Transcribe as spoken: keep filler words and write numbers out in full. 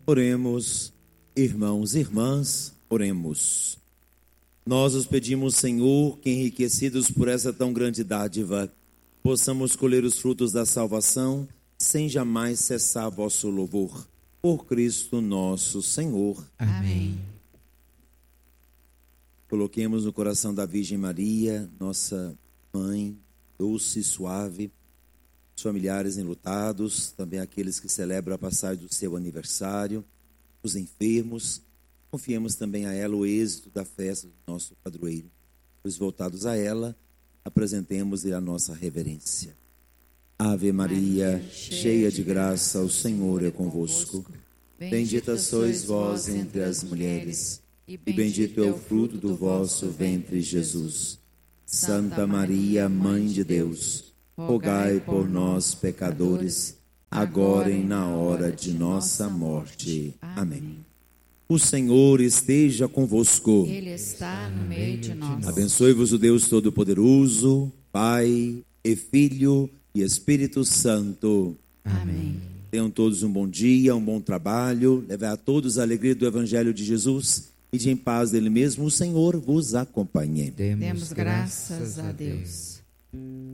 Oremos, irmãos e irmãs, oremos. Nós os pedimos, Senhor, que enriquecidos por essa tão grande dádiva, possamos colher os frutos da salvação, sem jamais cessar vosso louvor. Por Cristo nosso Senhor. Amém. Coloquemos no coração da Virgem Maria, nossa mãe, doce e suave, os familiares enlutados, também aqueles que celebram a passagem do seu aniversário, os enfermos. Confiemos também a ela o êxito da festa do nosso padroeiro. Os voltados a ela, apresentemos-lhe a nossa reverência. Ave Maria, cheia de graça, o Senhor é convosco. Bendita sois vós entre as mulheres, e bendito é o fruto do vosso ventre, Jesus. Santa Maria, Mãe de Deus, rogai por nós, pecadores, agora e na hora de nossa morte. Amém. O Senhor esteja convosco. Ele está no meio de nós. Abençoe-vos o Deus Todo-Poderoso, Pai e Filho e Espírito Santo. Amém. Tenham todos um bom dia, um bom trabalho. Levai a todos a alegria do Evangelho de Jesus. E de em paz dele mesmo, o Senhor vos acompanhe. Demos graças a Deus.